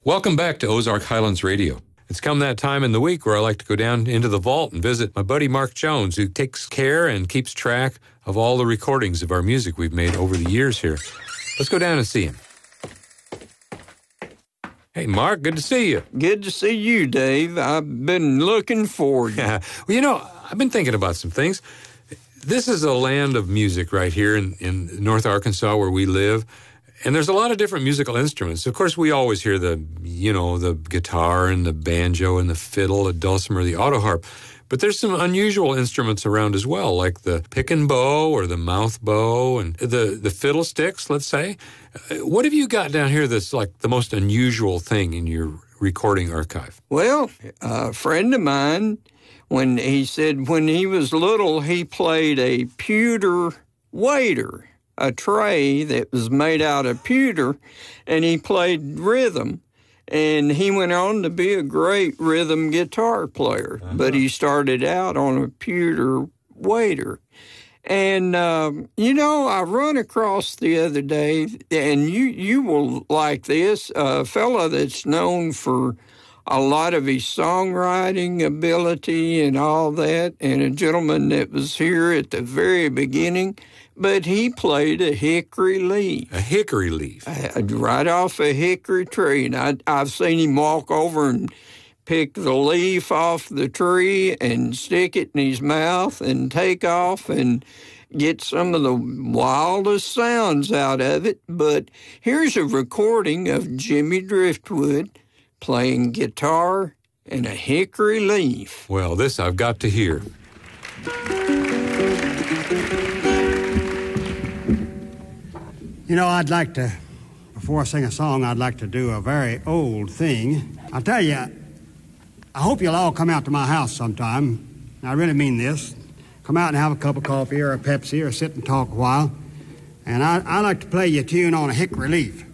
Welcome back to Ozark Highlands Radio. It's come that time in the week where I like to go down into the vault and visit my buddy Mark Jones, who takes care and keeps track of all the recordings of our music we've made over the years here. Let's go down and see him. Hey, Mark, good to see you. Good to see you, Dave. I've been looking forward. Well, you know, I've been thinking about some things. This is a land of music right here in North Arkansas where we live. And there's a lot of different musical instruments. Of course, we always hear the guitar and the banjo and the fiddle, the dulcimer, the auto harp. But there's some unusual instruments around as well, like the pick and bow or the mouth bow and the fiddlesticks, let's say. What have you got down here that's like the most unusual thing in your recording archive? Well, a friend of mine, when he was little, he played a pewter waiter, a tray that was made out of pewter, and he played rhythm. And he went on to be a great rhythm guitar player, but he started out on a pewter waiter. And, I run across the other day, and you will like this, a fella that's known for a lot of his songwriting ability and all that, and a gentleman that was here at the very beginning, but he played a hickory leaf. A hickory leaf? Right off a hickory tree. And I've seen him walk over and pick the leaf off the tree and stick it in his mouth and take off and get some of the wildest sounds out of it. But here's a recording of Jimmy Driftwood playing guitar and a hickory leaf. Well, this I've got to hear. You know, I'd like to, before I sing a song, I'd like to do a very old thing. I'll tell you, I hope you'll all come out to my house sometime. I really mean this. Come out and have a cup of coffee or a Pepsi or sit and talk a while. And I like to play you a tune on a hickory leaf.